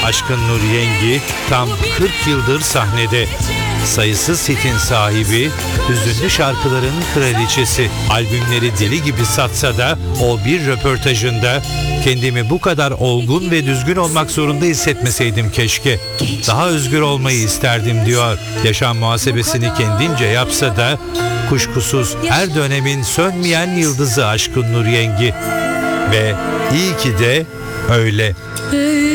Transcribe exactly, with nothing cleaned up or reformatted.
Aşkın Nur Yengi tam kırk yıldır sahnede. Sayısız hitin sahibi, hüzünlü şarkıların kraliçesi. Albümleri deli gibi satsa da o bir röportajında kendimi bu kadar olgun ve düzgün olmak zorunda hissetmeseydim keşke. Daha özgür olmayı isterdim diyor. Yaşam muhasebesini kendince yapsa da kuşkusuz her dönemin sönmeyen yıldızı Aşkın Nur Yengi. Ve iyi ki de öyle.